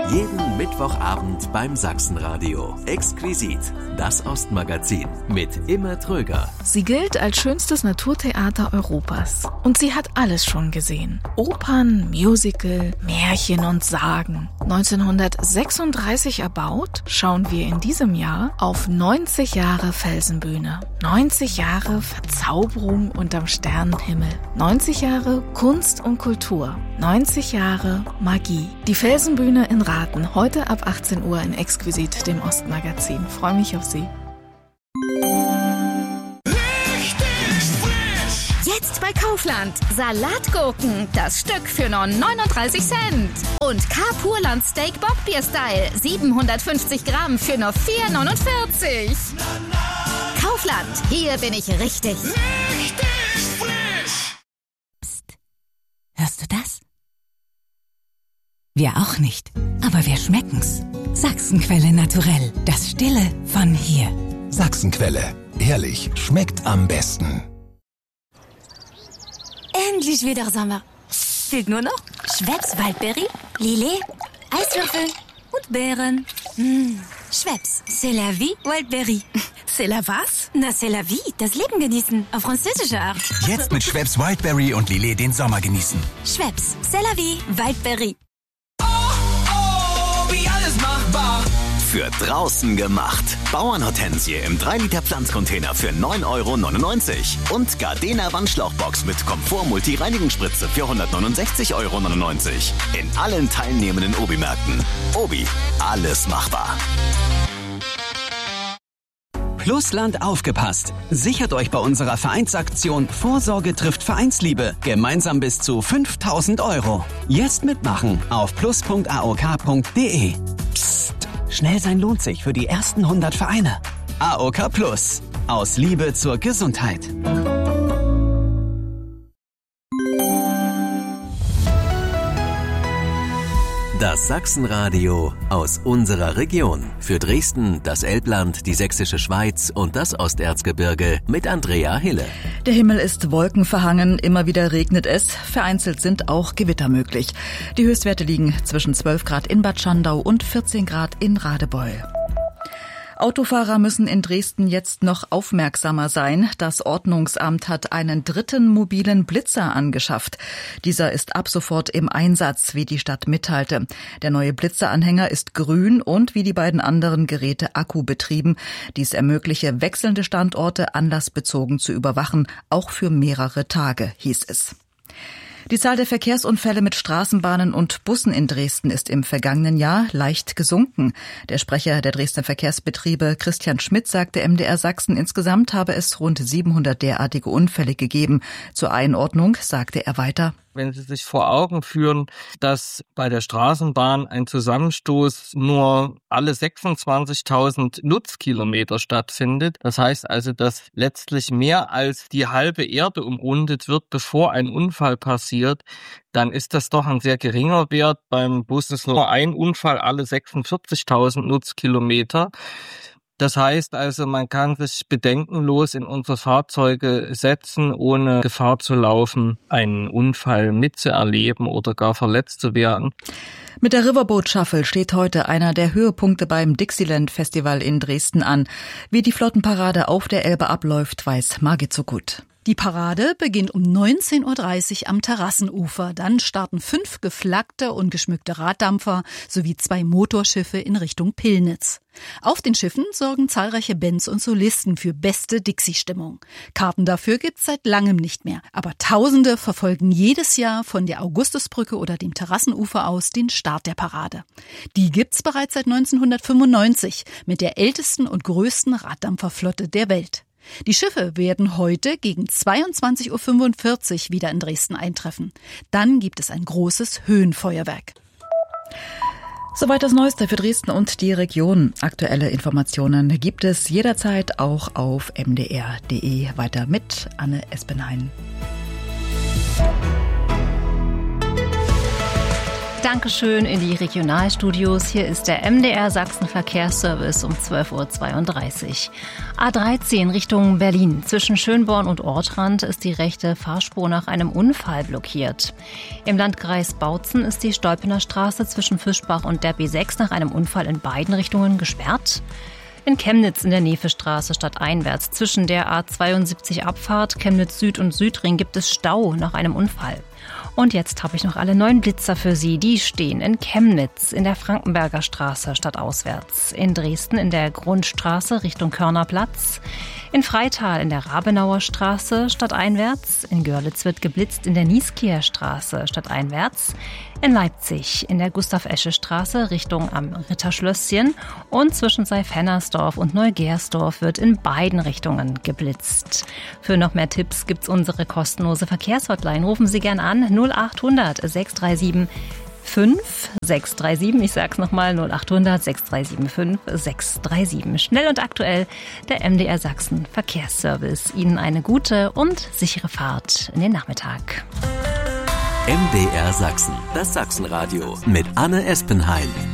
Jeden Mittwochabend beim Sachsenradio. Exquisit, das Ostmagazin mit Imme Tröger. Sie gilt als schönstes Naturtheater Europas. Und sie hat alles schon gesehen. Opern, Musical, Märchen und Sagen. 1936 erbaut, schauen wir in diesem Jahr auf 90 Jahre Felsenbühne. 90 Jahre Verzauberung unterm Sternenhimmel. 90 Jahre Kunst und Kultur. 90 Jahre Magie. Die Felsenbühne in Rathen, heute ab 18 Uhr in Exquisit, dem Ostmagazin. Freue mich auf Sie. Jetzt bei Kaufland. Salatgurken, das Stück für nur 39 Cent. Und K-Purland Steak Bockbier-Style, 750 Gramm für nur 4,49. Kaufland, hier bin ich richtig. Richtig frisch. Psst, hörst du das? Wir auch nicht, aber wir schmecken's. Sachsenquelle Naturell, das Stille von hier. Sachsenquelle, ehrlich, schmeckt am besten. Endlich wieder Sommer. Fehlt nur noch Schweppes Waldberry, Lillet, Eiswürfel und Beeren. Schweppes, c'est la vie, Waldberry. C'est la was? Na, c'est la vie, das Leben genießen, auf französische Art. Jetzt mit Schweppes Wildberry und Lillet den Sommer genießen. Schweppes, c'est la vie, Waldberry. Wie alles machbar. Für draußen gemacht. Bauernhortensie im 3-Liter Pflanzcontainer für 9,99 €. Und Gardena Wandschlauchbox mit Komfort-Multi-Reinigungsspritze für 169,99 € in allen teilnehmenden Obi-Märkten. Obi, alles machbar. Plusland aufgepasst. Sichert euch bei unserer Vereinsaktion Vorsorge trifft Vereinsliebe. Gemeinsam bis zu 5.000 €. Jetzt mitmachen auf plus.aok.de. Psst. Schnell sein lohnt sich für die ersten 100 Vereine. AOK Plus. Aus Liebe zur Gesundheit. Das Sachsenradio aus unserer Region. Für Dresden, das Elbland, die Sächsische Schweiz und das Osterzgebirge mit Andrea Hille. Der Himmel ist wolkenverhangen, immer wieder regnet es. Vereinzelt sind auch Gewitter möglich. Die Höchstwerte liegen zwischen 12 Grad in Bad Schandau und 14 Grad in Radebeul. Autofahrer müssen in Dresden jetzt noch aufmerksamer sein. Das Ordnungsamt hat einen dritten mobilen Blitzer angeschafft. Dieser ist ab sofort im Einsatz, wie die Stadt mitteilte. Der neue Blitzeranhänger ist grün und wie die beiden anderen Geräte akkubetrieben. Dies ermögliche wechselnde Standorte anlassbezogen zu überwachen, auch für mehrere Tage, hieß es. Die Zahl der Verkehrsunfälle mit Straßenbahnen und Bussen in Dresden ist im vergangenen Jahr leicht gesunken. Der Sprecher der Dresdner Verkehrsbetriebe Christian Schmidt sagte MDR Sachsen, insgesamt habe es rund 700 derartige Unfälle gegeben. Zur Einordnung sagte er weiter: Wenn Sie sich vor Augen führen, dass bei der Straßenbahn ein Zusammenstoß nur alle 26.000 Nutzkilometer stattfindet, das heißt also, dass letztlich mehr als die halbe Erde umrundet wird, bevor ein Unfall passiert, dann ist das doch ein sehr geringer Wert. Beim Bus ist nur ein Unfall alle 46.000 Nutzkilometer. Das heißt also, man kann sich bedenkenlos in unsere Fahrzeuge setzen, ohne Gefahr zu laufen, einen Unfall mitzuerleben oder gar verletzt zu werden. Mit der Riverboat Shuffle steht heute einer der Höhepunkte beim Dixieland Festival in Dresden an. Wie die Flottenparade auf der Elbe abläuft, weiß Margit so gut. Die Parade beginnt um 19.30 Uhr am Terrassenufer. Dann starten 5 geflaggte und geschmückte Raddampfer sowie 2 Motorschiffe in Richtung Pillnitz. Auf den Schiffen sorgen zahlreiche Bands und Solisten für beste Dixie-Stimmung. Karten dafür gibt's seit langem nicht mehr. Aber Tausende verfolgen jedes Jahr von der Augustusbrücke oder dem Terrassenufer aus den Start der Parade. Die gibt's bereits seit 1995 mit der ältesten und größten Raddampferflotte der Welt. Die Schiffe werden heute gegen 22.45 Uhr wieder in Dresden eintreffen. Dann gibt es ein großes Höhenfeuerwerk. Soweit das Neueste für Dresden und die Region. Aktuelle Informationen gibt es jederzeit auch auf mdr.de. Weiter mit Anne Espenhain. Dankeschön in die Regionalstudios. Hier ist der MDR Sachsen Verkehrsservice um 12.32 Uhr. A13 Richtung Berlin. Zwischen Schönborn und Ortrand ist die rechte Fahrspur nach einem Unfall blockiert. Im Landkreis Bautzen ist die Stolpener Straße zwischen Fischbach und der B6 nach einem Unfall in beiden Richtungen gesperrt. In Chemnitz in der Nevestraße stadteinwärts zwischen der A72 Abfahrt Chemnitz Süd und Südring gibt es Stau nach einem Unfall. Und jetzt habe ich noch alle 9 Blitzer für Sie. Die stehen in Chemnitz in der Frankenberger Straße stadtauswärts, in Dresden in der Grundstraße Richtung Körnerplatz, in Freital in der Rabenauer Straße stadteinwärts, in Görlitz wird geblitzt in der Nieskieer Straße stadteinwärts, in Leipzig in der Gustav-Esche-Straße Richtung am Ritterschlösschen und zwischen Seif-Hennersdorf und Neugersdorf wird in beiden Richtungen geblitzt. Für noch mehr Tipps gibt's unsere kostenlose Verkehrshotline. Rufen Sie gern an 0800 637 5637. Ich sag's nochmal, 0800 637 5637. Schnell und aktuell, der MDR Sachsen Verkehrsservice. Ihnen eine gute und sichere Fahrt in den Nachmittag. MDR Sachsen, das Sachsenradio mit Anne Espenheim.